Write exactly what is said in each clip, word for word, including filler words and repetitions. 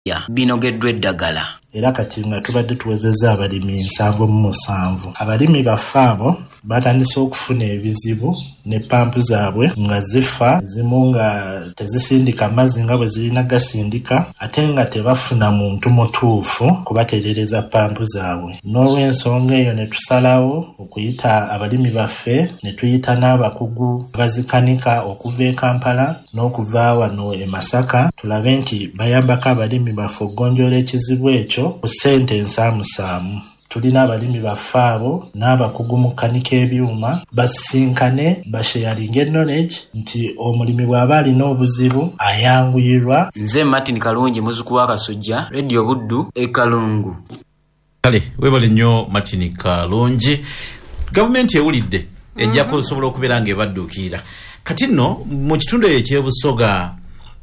ya binogeddwa eddagala. Era kati nga tubadde tuwezezza abalimi nsanvu mu musanvu. Abalimi baffe abo batandise okufuna ebizibu ne pampu zaabwe nga zifa, zimu nga tezisindika amazzi nga bwe zirina gasindika, ate nga tebafuna muntu mutuufu kubatereereza pampu zaabwe. N'olw'ensonga eyo ne tusalawo okuyita abalimi baffe, ne tuyita n'abakugu bazikanika okuva e Kampala n'okuva wano e Masaka, tulabe nti bayambako abalimi baffe okugonjoola ekizibu ekyo ku ssente ensaamusaamu. Tulina abalimi baffe abo n'abakugu mu kkanika ebyuma basinkane basharinge knowledge nti omulimi bw'aba alina obuzibu ayanguyirwa. Nze Martin Kalungi muzuku wa Kasujja, Radio Buddu e Kalungu. Kale webale nnyo Martin Kalungi. Government ewulidde ejja kusobola okubeera ng'ebadduukira. Kati nno mu kitundu ekyebusoga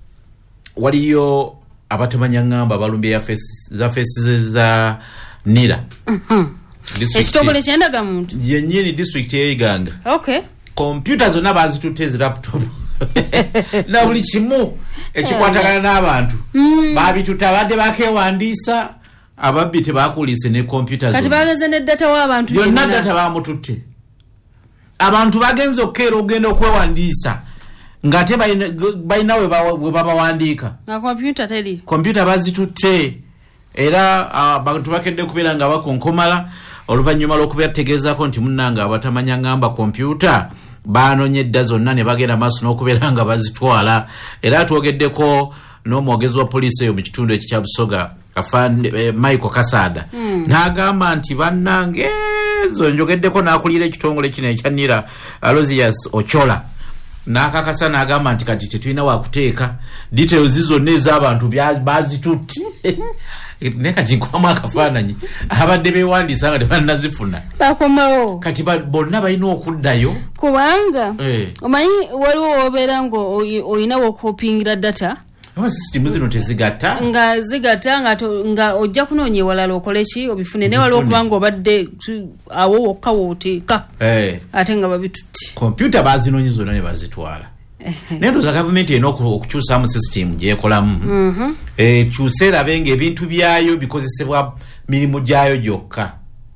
waliyo abatamanya ngamba abalumbi ya za fesi za Nira. Mhm. Ekitongole kyendaga muntu. Yennyini district y'Iganga. Okay. Computer zonna bazituteze laptop. Na buli kimu ekikwatagana n'abantu. Babituta badde bakewandiisa ababbi tebakulise ne computer zonna. Kati bageze ne data w'abantu yonna. Yonna data bamututte. Abantu bagenze okkeera ogenda okwewandiisa. Ngate bayina we babawandiika. Na computer teri. Computer bazitutte. Era abantu bakedde kubeera nga bakonkomala oluvannyuma lw'okubategeezaako nti munnanga abatamanya ngamba kompyuta baanonyedda zonna ne bagenda maaso n'okubeera nga bazitwala. Era twogeddeko n'omwogezi wa poliisi eyo mu kitundu eki kya Busoga afande Michael Kasada mm. n'agamba nti bannange ezo njogeddeko n'akulira ekitongole kino ekya Nira Aloysius Ochola n'akakasa n'agamba nti kati tetulina wakuteeka details zonna ez'abantu bazitutti. Neka jikwama akafananyi abadde bewandiisa nga tebannazifuna bakomawo kati bonna balina okuddayo kubanga eh. Omanyi waliwo obeera nga oyinawo okupingira data system zino tezigatta nga zigatta nga, nga ojja kunoonya ewalala okole ki obifune ne waliwo okubanga obadde awo wokka wooteeka eh. Ate nga babitutte kompyuta bazinoonye zonna ne bazitwala. Nendo za government eno okukyusa mu system gyekolamu. Mhm. Eh kyusera benge ebintu byayo bikozesebwa mirimu gyayo gyokka.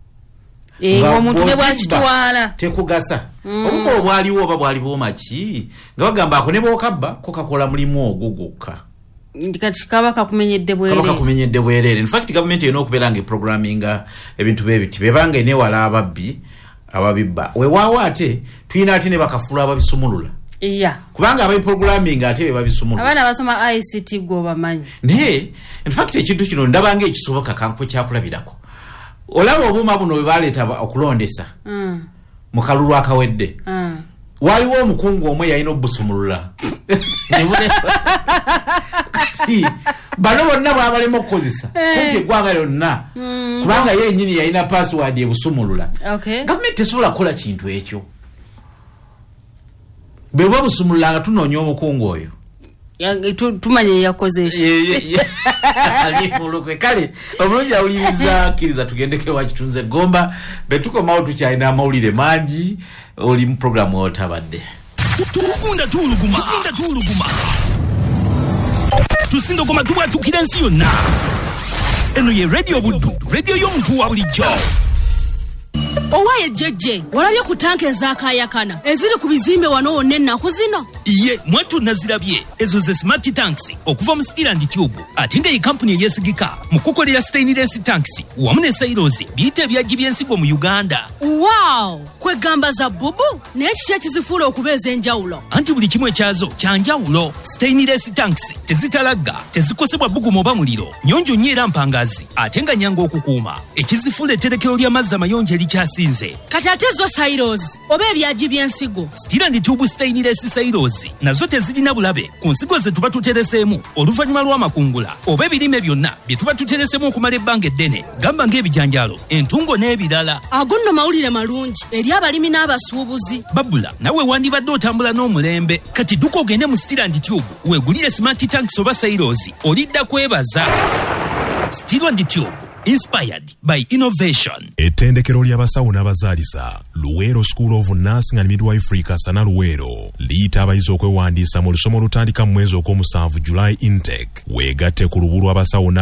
Eh omuntu ne bwakitwala tekugasa. Obuko obwaliwo oba bwaliwo maki nga bagamba ako ne bokabba ko kakola mulimu ogwo gwokka. Kati kaba kakumenyedde bwerere. Kaba kakumenyedde bwerere. In fact government eno okubeera nga programming ebintu bebiti bebanga ene wala ababbi ababibba. Wewawo ate tuyina ate ne bakafula ababisumulula. Yeah. Kubanga abayi programming ate be babisumulula. Abana basoma I C T go bamanyi. Ne, in fact ekintu kino ndabanga ekisoboka kanko kyakulabirako. Olaba obuma buno we baleeta okulondesa. Mm. Mu kalulu akawedde. Mm. Waliwo omukungu omwe yalina obusumulula. Kati bano bonna baabalema okukozesa. Kumpi eggwanga lyonna. Kubanga ye yennyini yalina password ebusumulula. Okay. Gavumenti tesobola kukola kintu ekyo. Bwe busumulanga tunoonya omukungu oyo. Tumanye yakozesha. Ali mulukwe kale omulungi awuliriza akkiriza tugendeke wakitunze Gomba betukomawo tukyalina amawulire mangi oli mu programu otabadde. Tukunda tuluguma, tukunda tuluguma. Tusindo koma tuba tukira ensi yonna. Eno ye Radio Buddu, radio y'omuntu wa bulijjo. Owaye jeje walabye ku tanke ezakayakana eziri ku bizimbe wano wonna ennaku zino. Iye mwatu nazirabye ezo ze smart tanks okuva mu Steel and Tube ate nga company yesigika mu kukolera stainless tanks wamu ne silos biyite ebyajji by'ensigo mu Uganda. Wow, kwegamba za bubu n'ekiki ekizifuula okubeeza enjawulo. Anti buli kimu ekyazo kyanjawulo. Stainless tanks tezitalagga, tezikosebwa bbugumu oba muliro, nyonjo nnyo era mpangazi ate nga nyanga okukuuma. Ekizifuula etterekero ly'amazzi amayonjo erikyasinze. Kati ate zo silos oba ebyajji by'ensigo. Steel and Tube stainless silos nazo tezirina bulabe ku nsigo ze tuba tutereseemu oluvannyuma lw'amakungula oba ebirime byonna bye tuba tutereseemu okumala ebbanga eddene gamba ng'ebijanjaalo entungo n'ebirala. Ago nno mawulire malungi eri abalimi n'abasuubuzi. Babula nawe wandibadde otambula n'omulembe kati dduka ogende mu Steel and Tube weegulire smart tanks oba silos olidda kwebaza. Steel and Tube, inspired by innovation. ettendekero ly'abasawo n'abazaalisa Luweero School of Nursing and Midwifery Kasana Luweero liyita abayizi okwewandiisa mu lusoma olutandika mu mwezi ogw'omusanvu July intake weegatte ku lubu lw'abasawo